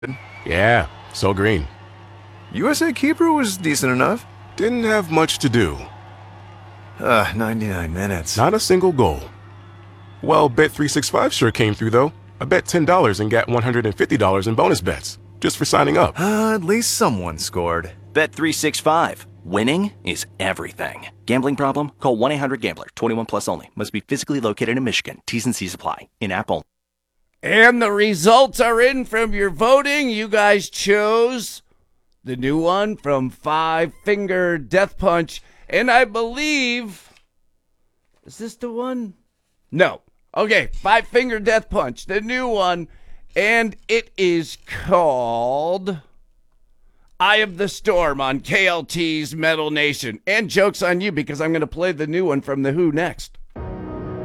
Yeah, so green. USA Keeper was decent enough. Didn't have much to do. 99 minutes. Not a single goal. Well, Bet365 sure came through, though. I bet $10 and got $150 in bonus bets, just for signing up. At least someone scored. Bet365. Winning is everything. Gambling problem? Call 1-800-GAMBLER. 21 plus only. Must be physically located in Michigan. T's and C's apply. In-app only. And the results are in from your voting. You guys chose the new one from Five Finger Death Punch. And I believe, is this the one? No. Okay, Five Finger Death Punch, the new one. And it is called Eye of the Storm on KLT's Metal Nation. And joke's on you because I'm going to play the new one from The Who next.